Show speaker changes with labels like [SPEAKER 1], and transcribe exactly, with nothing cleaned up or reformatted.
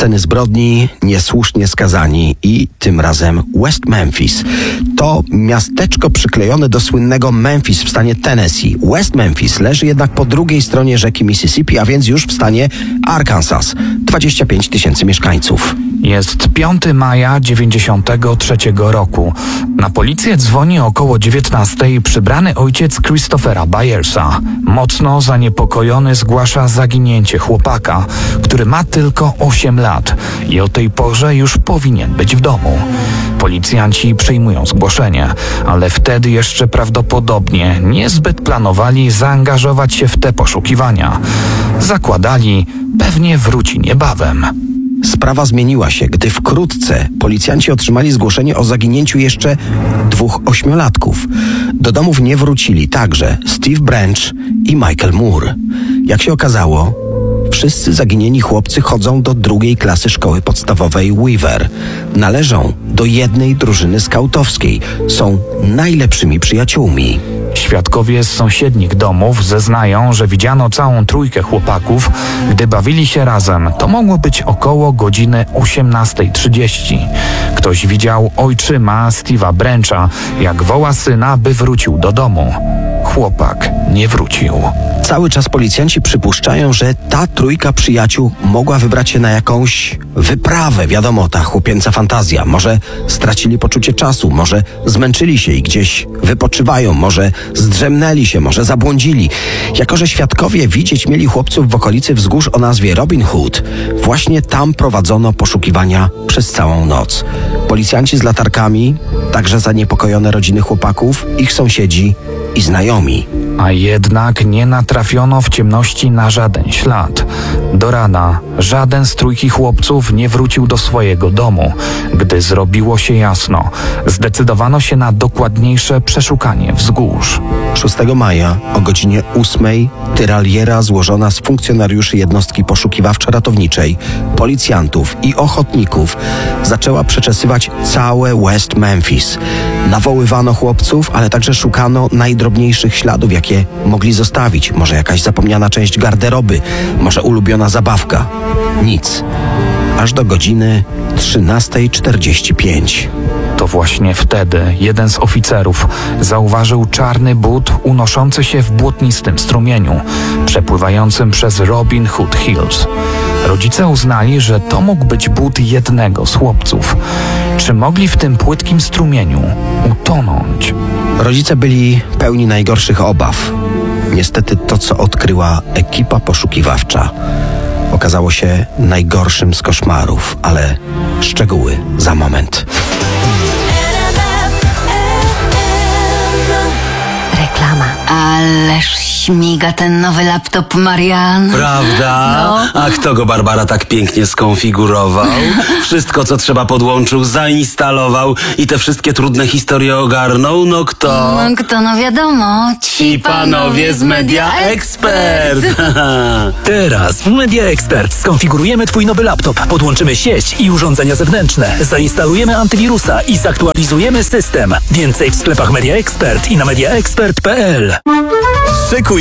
[SPEAKER 1] Sceny zbrodni, niesłusznie skazani i tym razem West Memphis. To miasteczko przyklejone do słynnego Memphis w stanie Tennessee. West Memphis leży jednak po drugiej stronie rzeki Mississippi, a więc już w stanie Arkansas. dwadzieścia pięć tysięcy mieszkańców.
[SPEAKER 2] Jest piątego maja dziewięćdziesiątego trzeciego roku. Na policję dzwoni około dziewiętnastej przybrany ojciec Christophera Byersa. Mocno zaniepokojony zgłasza zaginięcie chłopaka, który ma tylko osiem lat i o tej porze już powinien być w domu. Policjanci przyjmują zgłoszenie, ale wtedy jeszcze prawdopodobnie niezbyt planowali zaangażować się w te poszukiwania. Zakładali, pewnie wróci niebawem.
[SPEAKER 1] Sprawa zmieniła się, gdy wkrótce policjanci otrzymali zgłoszenie o zaginięciu jeszcze dwóch ośmiolatków. Do domów nie wrócili także Steve Branch i Michael Moore. Jak się okazało, wszyscy zaginieni chłopcy chodzą do drugiej klasy szkoły podstawowej Weaver. Należą do jednej drużyny skautowskiej. Są najlepszymi przyjaciółmi.
[SPEAKER 2] Świadkowie z sąsiednich domów zeznają, że widziano całą trójkę chłopaków, gdy bawili się razem. To mogło być około godziny osiemnastej trzydzieści. Ktoś widział ojczyma Steve'a Brancha, jak woła syna, by wrócił do domu. Chłopak nie wrócił.
[SPEAKER 1] Cały czas policjanci przypuszczają, że ta trójka przyjaciół mogła wybrać się na jakąś wyprawę. Wiadomo, ta chłopięca fantazja. Może stracili poczucie czasu, może zmęczyli się i gdzieś wypoczywają, może zdrzemnęli się, może zabłądzili. Jako że świadkowie widzieć mieli chłopców w okolicy wzgórz o nazwie Robin Hood, właśnie tam prowadzono poszukiwania przez całą noc. Policjanci z latarkami, także zaniepokojone rodziny chłopaków, ich sąsiedzi i znajomi.
[SPEAKER 2] A jednak nie natrafiono w ciemności na żaden ślad. Do rana żaden z trójki chłopców nie wrócił do swojego domu. Gdy zrobiło się jasno, zdecydowano się na dokładniejsze przeszukanie wzgórz.
[SPEAKER 1] szóstego maja o godzinie ósmej tyraliera złożona z funkcjonariuszy jednostki poszukiwawczo-ratowniczej, policjantów i ochotników zaczęła przeczesywać całe West Memphis. Nawoływano chłopców, ale także szukano najdrobniejszych śladów, jakie mogli zostawić. Może jakaś zapomniana część garderoby, może ulubiona zabawka. Nic. Aż do godziny trzynastej czterdzieści pięć.
[SPEAKER 2] To właśnie wtedy jeden z oficerów zauważył czarny but unoszący się w błotnistym strumieniu, przepływającym przez Robin Hood Hills. Rodzice uznali, że to mógł być but jednego z chłopców. Czy mogli w tym płytkim strumieniu utonąć?
[SPEAKER 1] Rodzice byli pełni najgorszych obaw. Niestety to, co odkryła ekipa poszukiwawcza, okazało się najgorszym z koszmarów, ale szczegóły za moment.
[SPEAKER 3] Reklama. Ależ śmiga ten nowy laptop, Marian.
[SPEAKER 4] Prawda?
[SPEAKER 3] No.
[SPEAKER 4] A kto go, Barbara, tak pięknie skonfigurował? Wszystko, co trzeba, podłączył, zainstalował i te wszystkie trudne historie ogarnął? No kto?
[SPEAKER 3] No kto, no wiadomo.
[SPEAKER 4] Ci panowie z Media Expert.
[SPEAKER 5] Teraz w Media Expert skonfigurujemy twój nowy laptop, podłączymy sieć i urządzenia zewnętrzne, zainstalujemy antywirusa i zaktualizujemy system. Więcej w sklepach Media Expert i na media expert kropka p l.
[SPEAKER 6] Szykuj